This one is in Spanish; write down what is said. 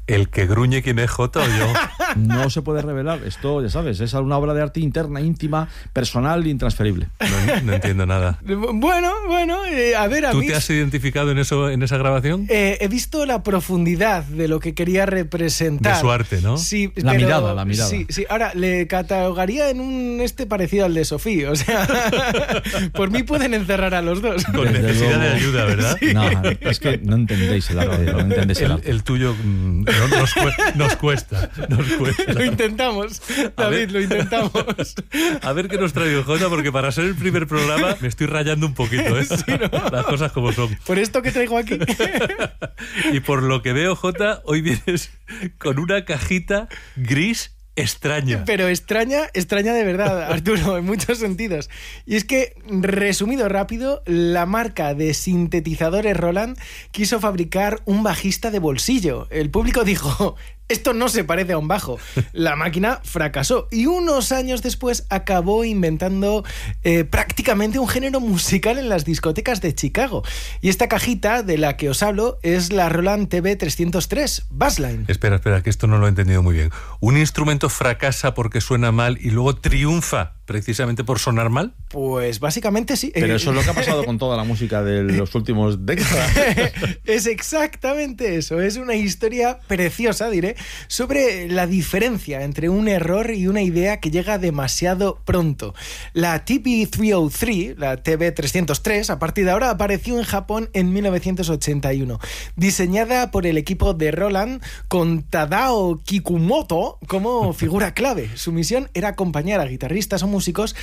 ¿El que gruñe quién es, Jota o yo? No se puede revelar. Esto, ya sabes, es una obra de arte interna, íntima, personal e intransferible. No entiendo nada. Bueno, a ver, a ¿Tú mí... te has identificado en esa grabación? He visto la profundidad de lo que quería representar. De su arte, ¿no? Sí, La mirada. Sí. Ahora, le catalogaría en un parecido al de Sofía. O sea, por mí pueden encerrar a los dos. Con necesidad de ayuda, ¿verdad? Sí. No, es que no entendéis el arte. No entendéis el arte. El tuyo nos cuesta. Lo intentamos, David, lo intentamos. A ver qué nos trae Jota, porque para ser el primer programa me estoy rayando un poquito, ¿eh? Sí, ¿no? Las cosas como son. Por esto que traigo aquí. Y por lo que veo, Jota, hoy vienes con una cajita gris extraña. Pero extraña de verdad, Arturo, en muchos sentidos. Y es que, resumido rápido, la marca de sintetizadores Roland quiso fabricar un bajista de bolsillo. El público dijo: esto no se parece a un bajo. La máquina fracasó y unos años después acabó inventando prácticamente un género musical en las discotecas de Chicago. Y esta cajita de la que os hablo es la Roland TB-303 Bassline. Espera, que esto no lo he entendido muy bien. ¿Un instrumento fracasa porque suena mal y luego triunfa precisamente por sonar mal? Pues básicamente sí. Pero eso es lo que ha pasado con toda la música de los últimos décadas. Es exactamente eso. Es una historia preciosa, diré, sobre la diferencia entre un error y una idea que llega demasiado pronto. La TB-303, la TB-303, a partir de ahora apareció en Japón en 1981. Diseñada por el equipo de Roland con Tadao Kikumoto como figura clave. Su misión era acompañar a guitarristas o músicos